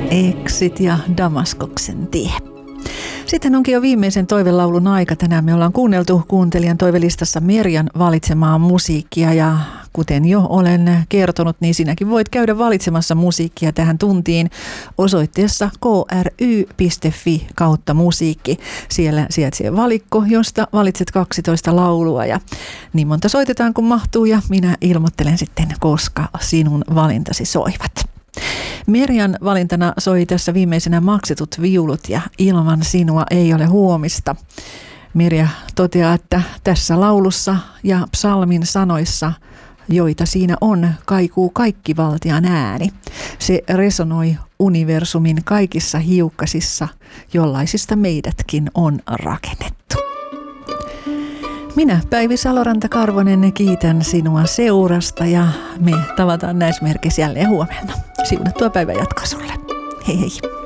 Exit ja Damaskoksen tie. Sitten onkin jo viimeisen toivelaulun aika. Tänään me ollaan kuunneltu kuuntelijan toivelistassa Merjan valitsemaa musiikkia ja kuten jo olen kertonut, niin sinäkin voit käydä valitsemassa musiikkia tähän tuntiin osoitteessa kry.fi/musiikki. Siellä sijaitsee valikko, josta valitset 12 laulua ja niin monta soitetaan kun mahtuu ja minä ilmoittelen sitten, koska sinun valintasi soivat. Merjan valintana soi tässä viimeisenä Maksetut viulut ja Ilman sinua ei ole huomista. Merja toteaa, että tässä laulussa ja psalmin sanoissa, joita siinä on, kaikuu kaikkivaltian ääni. Se resonoi universumin kaikissa hiukkasissa, jollaisista meidätkin on rakennettu. Minä, Päivi Saloranta-Karvonen, kiitän sinua seurasta ja me tavataan näissä merkeissä jälleen huomenna. Siunattua päivän jatkoa sulle. Hei hei!